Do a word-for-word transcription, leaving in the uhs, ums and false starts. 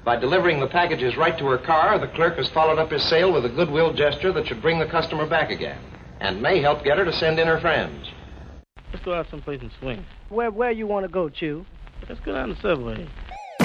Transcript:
By delivering the packages right to her car, the clerk has followed up his sale with a goodwill gesture that should bring the customer back again and may help get her to send in her friends. Let's go out someplace and swing. Where where you want to go, Chew? Let's go down the subway.